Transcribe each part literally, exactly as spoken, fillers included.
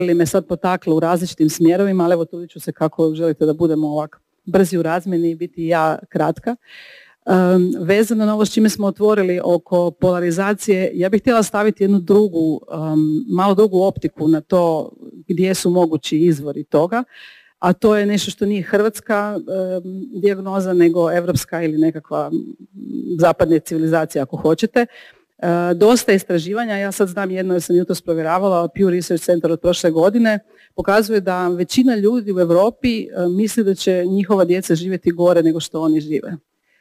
me sad potaklo u različitim smjerovima, ali evo trudit ću se kako želite da budemo ovako brzi u razmjeni i biti ja kratka. Um, vezano na ovo s čime smo otvorili oko polarizacije, ja bih htjela staviti jednu drugu, um, malo drugu optiku na to gdje su mogući izvori toga, a to je nešto što nije hrvatska um, dijagnoza, nego evropska ili nekakva zapadna civilizacija ako hoćete. Uh, dosta istraživanja, ja sad znam jedno jer sam jutros provjeravala, Pew Research Center od prošle godine, pokazuje da većina ljudi u Europi uh, misli da će njihova djeca živjeti gore nego što oni žive.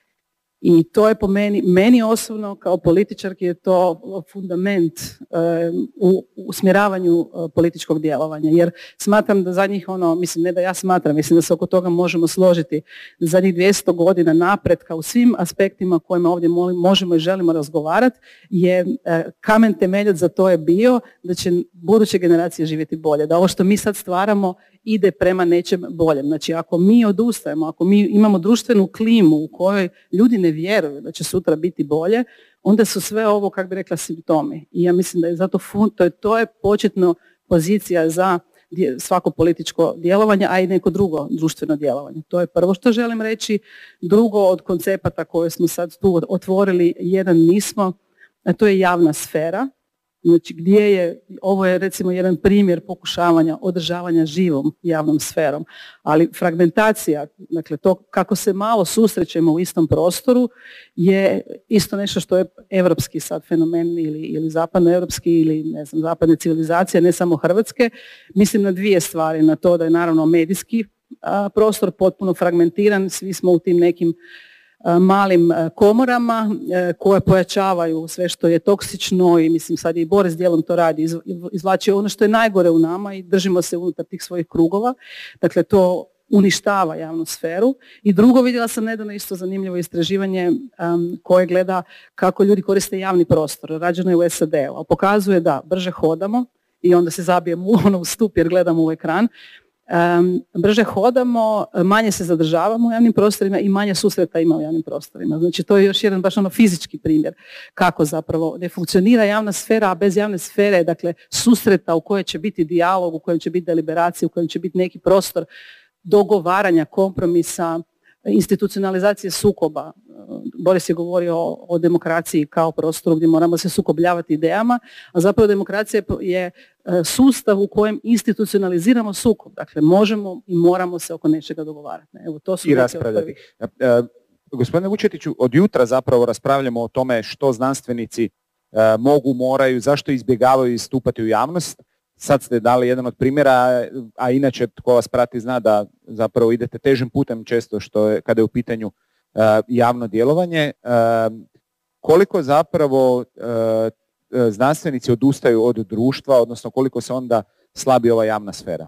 I to je po meni, meni osobno kao političarki je to fundament um, u usmjeravanju uh, političkog djelovanja, jer smatram da zadnjih ono, mislim ne da ja smatram, mislim da se oko toga možemo složiti, zadnjih dvjesto godina napretka u svim aspektima kojima ovdje možemo i želimo razgovarati je uh, kamen temeljac za to je bio da će buduće generacije živjeti bolje, da ovo što mi sad stvaramo ide prema nečem boljem. Znači ako mi odustajemo, ako mi imamo društvenu klimu u kojoj ljudi ne vjeruju da će sutra biti bolje, onda su sve ovo, kako bi rekla, simptomi. I ja mislim da je zato fun, to je, to je početno pozicija za svako političko djelovanje, a i neko drugo društveno djelovanje. To je prvo što želim reći. Drugo od koncepata koje smo sad tu otvorili, jedan nismo, a to je javna sfera. Znači gdje je, ovo je recimo jedan primjer pokušavanja održavanja živom javnom sferom, ali fragmentacija, dakle to kako se malo susrećemo u istom prostoru je isto nešto što je evropski sad fenomen ili, ili zapadnoevropski ili ne znam, zapadne civilizacije, ne samo hrvatske. Mislim na dvije stvari, na to da je naravno medijski a, prostor potpuno fragmentiran, svi smo u tim nekim malim komorama koje pojačavaju sve što je toksično i mislim sad i Boris dijelom to radi, izvlači ono što je najgore u nama i držimo se unutar tih svojih krugova. Dakle, to uništava javnu sferu. I drugo, vidjela sam nedavno isto zanimljivo istraživanje um, koje gleda kako ljudi koriste javni prostor. Rađeno je u S A D-u, a pokazuje da brže hodamo i onda se zabijemo u ono u stup jer gledamo u ekran. Um, brže hodamo, manje se zadržavamo u javnim prostorima i manje susreta ima u javnim prostorima. Znači to je još jedan baš ono fizički primjer kako zapravo ne funkcionira javna sfera, a bez javne sfere, dakle susreta u kojoj će biti dijalog, u kojem će biti deliberacija, u kojem će biti neki prostor dogovaranja, kompromisa, institucionalizacije sukoba. Boris je govorio o, o demokraciji kao prostoru gdje moramo se sukobljavati idejama, a zapravo demokracija je sustav u kojem institucionaliziramo sukob. Dakle, možemo i moramo se oko nečega dogovarati. Evo, to su i raspravljati. E, e, gospodine Vučetiću, od jutra zapravo raspravljamo o tome što znanstvenici e, mogu, moraju, zašto izbjegavaju istupati u javnost. Sad ste dali jedan od primjera, a inače tko vas prati zna da zapravo idete težim putem često što je, kada je u pitanju uh, javno djelovanje. Uh, koliko zapravo uh, znanstvenici odustaju od društva, odnosno koliko se onda slabi ova javna sfera?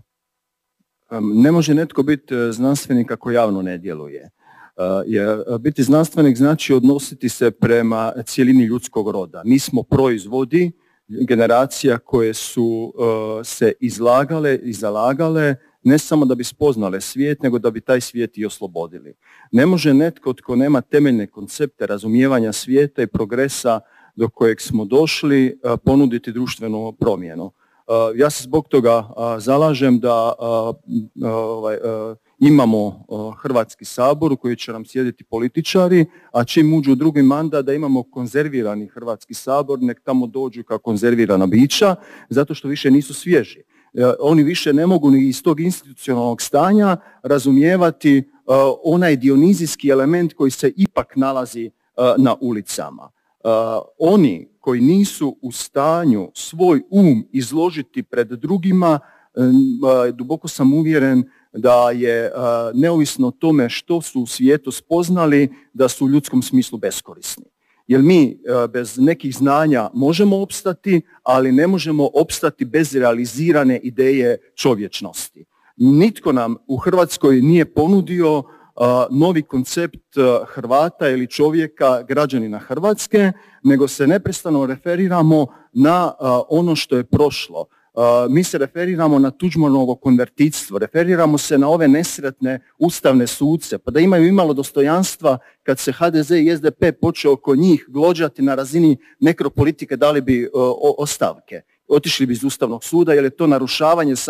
Ne može netko biti znanstvenik ako javno ne djeluje. Jer biti znanstvenik znači odnositi se prema cijelini ljudskog roda. Mi smo proizvodi generacija koje su uh, se izlagale i zalagale ne samo da bi spoznale svijet, nego da bi taj svijet i oslobodili. Ne može netko tko nema temeljne koncepte razumijevanja svijeta i progresa do kojeg smo došli uh, ponuditi društvenu promjenu. Uh, ja se zbog toga uh, zalažem da uh, uh, uh, imamo uh, Hrvatski sabor u koji će nam sjediti političari, a čim uđu u drugi mandat da imamo konzervirani Hrvatski sabor, nek tamo dođu kao konzervirana bića, zato što više nisu svježi. Uh, oni više ne mogu ni iz tog institucionalnog stanja razumijevati uh, onaj dionizijski element koji se ipak nalazi uh, na ulicama. Uh, oni koji nisu u stanju svoj um izložiti pred drugima, uh, duboko sam uvjeren da je uh, neovisno o tome što su u svijetu spoznali, da su u ljudskom smislu beskorisni. Jer mi uh, bez nekih znanja možemo opstati, ali ne možemo opstati bez realizirane ideje čovječnosti. Nitko nam u Hrvatskoj nije ponudio uh, novi koncept uh, Hrvata ili čovjeka, građanina Hrvatske, nego se neprestano referiramo na uh, ono što je prošlo. Uh, mi se referiramo na Tuđmanovo konvertitstvo, referiramo se na ove nesretne ustavne suce, pa da imaju imalo dostojanstva kad se H D Z i S D P počeo oko njih glođati na razini nekropolitike, dali bi uh, ostavke. otišli bi iz Ustavnog suda jer je to narušavanje